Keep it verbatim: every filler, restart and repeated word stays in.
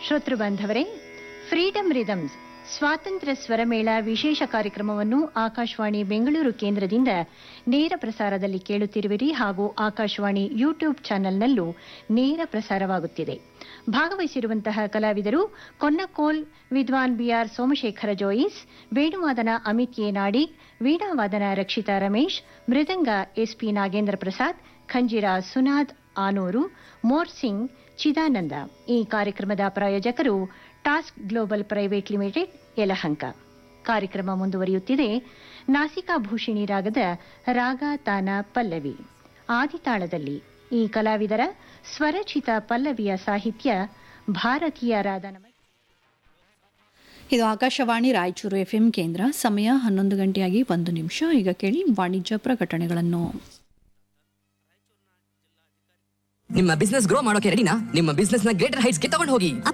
ಶ್ರೋತೃ ಬಾಂಧವರೇ, freedom rhythms ಸ್ವಾತಂತ್ರ್ಯ ಸ್ವರಮೇಳ ವಿಶೇಷ ಕಾರ್ಯಕ್ರಮವನ್ನು ಆಕಾಶವಾಣಿ ಬೆಂಗಳೂರು ಕೇಂದ್ರದಿಂದ ನೇರ ಪ್ರಸಾರದಲ್ಲಿ ಕೇಳುತ್ತಿರುವಿರಿ ಹಾಗೂ ಆಕಾಶವಾಣಿ ಯೂಟ್ಯೂಬ್ ಚಾನೆಲ್ನಲ್ಲೂ ನೇರ ಪ್ರಸಾರವಾಗುತ್ತಿದೆ. ಭಾಗವಹಿಸಿರುವಂತಹ ಕಲಾವಿದರು ಕೊನ್ನಕೋಲ್ ವಿದ್ವಾನ್ ಬಿಆರ್ ಸೋಮಶೇಖರ ಜೋಯಿಸ್, ವೇಣುವಾದನ ಅಮಿತ್ ಎ ನಾಡಿ, ವೀಣಾವಾದನ ರಕ್ಷಿತಾ ರಮೇಶ್, ಮೃದಂಗ ಎಸ್ಪಿ ನಾಗೇಂದ್ರ ಪ್ರಸಾದ್, ಖಂಜಿರ ಸುನಾದ್ ಆನೂರು, ಮೋರ್ಸಿಂಗ್ ಚಿದಾನಂದ. ಈ ಕಾರ್ಯಕ್ರಮದ ಪ್ರಾಯೋಜಕರು task global private limited, Yelahanka. ಕಾರ್ಯಕ್ರಮ ಮುಂದುವರಿಯುತ್ತಿದೆ. ನಾಸಿಕಾ ಭೂಷಿಣಿ ರಾಗದ ರಾಗ ತಾನ ಪಲ್ಲವಿ ಆದಿತಾಳದಲ್ಲಿ. ಈ ಕಲಾವಿದರ ಸ್ವರಚಿತ ಪಲ್ಲವಿಯ ಸಾಹಿತ್ಯ ಭಾರತೀಯರಾದ ನಮ. ಇದು ಆಕಾಶವಾಣಿ ರಾಯಚೂರು ಎಫ್ಎಂ ಕೇಂದ್ರ. ಸಮಯ ಹನ್ನೊಂದು ಗಂಟೆಯಾಗಿ ಒಂದು ನಿಮಿಷ. ಈಗ ಕೇಳಿ ವಾಣಿಜ್ಯ ಪ್ರಕಟಣೆಗಳನ್ನು. ನಿಮ್ಮ ಬಿಸ್ನೆಸ್ ಗ್ರೋ ಮಾಡೋಕೆ ರೆಡಿನಾ? ನಿಮ್ಮ ಬಿಸ್ನೆಸ್ ನ ಗ್ರೇಟರ್ ಹೈಟ್ಸ್ ಗೆ ತಗೊಂಡು ಹೋಗಿ.